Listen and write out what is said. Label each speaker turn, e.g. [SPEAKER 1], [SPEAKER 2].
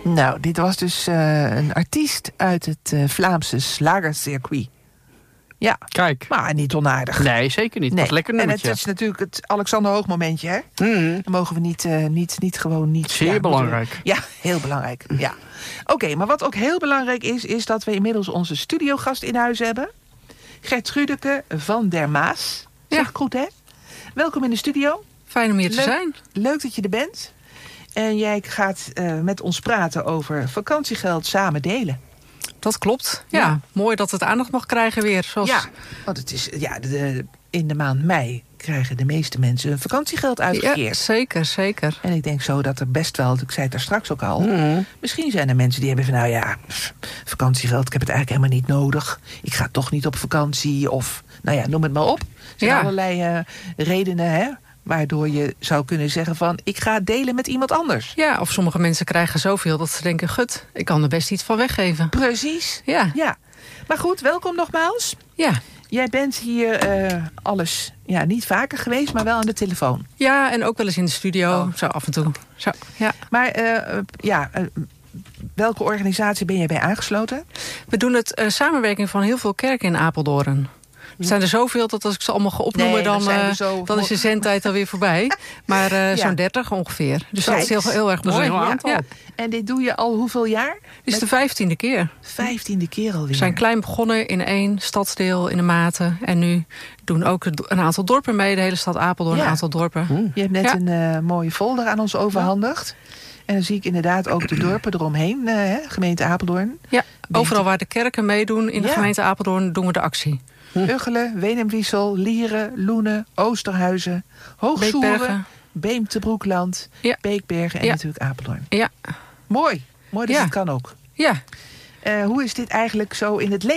[SPEAKER 1] Nou, dit was dus een artiest uit het Vlaamse slagercircuit. Ja,
[SPEAKER 2] Kijk.
[SPEAKER 1] maar niet onaardig.
[SPEAKER 2] Nee, zeker niet.
[SPEAKER 1] Nee.
[SPEAKER 2] Wat lekker
[SPEAKER 1] En
[SPEAKER 2] nummertje.
[SPEAKER 1] het is natuurlijk het Alexander Hoog momentje, hè? Dan mogen we niet gewoon...
[SPEAKER 2] Zeer belangrijk.
[SPEAKER 1] Ja, heel belangrijk. Ja. Oké, maar wat ook heel belangrijk is dat we inmiddels onze studiogast in huis hebben. Gertrudeke van der Maas. Zeg ik goed, hè? Welkom in de studio.
[SPEAKER 3] Fijn om hier te zijn.
[SPEAKER 1] Leuk dat je er bent. En jij gaat met ons praten over vakantiegeld samen delen.
[SPEAKER 3] Dat klopt.
[SPEAKER 1] Ja.
[SPEAKER 3] Ja, mooi dat het aandacht mag krijgen weer. Zoals...
[SPEAKER 1] Ja, want het is, in de maand mei krijgen de meeste mensen hun vakantiegeld uitgekeerd.
[SPEAKER 3] Ja, zeker.
[SPEAKER 1] En ik denk zo dat er best wel, ik zei het daar straks ook al... misschien zijn er mensen die hebben van, vakantiegeld, ik heb het eigenlijk helemaal niet nodig. Ik ga toch niet op vakantie of, noem het maar op. Er zijn allerlei redenen, hè, waardoor je zou kunnen zeggen van, ik ga delen met iemand anders.
[SPEAKER 3] Ja, of sommige mensen krijgen zoveel dat ze denken, gut, ik kan er best iets van weggeven.
[SPEAKER 1] Precies.
[SPEAKER 3] Ja.
[SPEAKER 1] Maar goed, welkom nogmaals.
[SPEAKER 3] Ja.
[SPEAKER 1] Jij bent hier alles, niet vaker geweest, maar wel aan de telefoon.
[SPEAKER 3] Ja, en ook wel eens in de studio, zo af en toe. Zo, ja.
[SPEAKER 1] Maar welke organisatie ben jij bij aangesloten?
[SPEAKER 3] We doen het samenwerking van heel veel kerken in Apeldoorn. Er zijn er zoveel dat als ik ze allemaal ga opnoemen... dan is de zendtijd alweer voorbij. Maar zo'n 30 ongeveer. Dus dat is heel erg
[SPEAKER 2] Dat is
[SPEAKER 3] mooi.
[SPEAKER 2] een heel aantal.
[SPEAKER 3] Ja.
[SPEAKER 1] En dit doe je al hoeveel jaar?
[SPEAKER 3] Dit is de 15e keer.
[SPEAKER 1] 15e keer alweer.
[SPEAKER 3] We zijn klein begonnen in 1 stadsdeel in de Maten. En nu doen ook een aantal dorpen mee. De hele stad Apeldoorn, een aantal dorpen.
[SPEAKER 1] Je hebt net een mooie folder aan ons overhandigd. En dan zie ik inderdaad ook de dorpen eromheen. Gemeente Apeldoorn.
[SPEAKER 3] Ja, overal waar de kerken meedoen in de gemeente Apeldoorn doen we de actie.
[SPEAKER 1] Uggelen, Wenum-Wiesel, Lieren, Loenen, Oosterhuizen, Hoogsoeren, Beemte-Broekland, Beekbergen en natuurlijk Apeldoorn.
[SPEAKER 3] Ja.
[SPEAKER 1] Mooi dat het kan ook.
[SPEAKER 3] Ja.
[SPEAKER 1] Hoe is dit eigenlijk zo in het leven?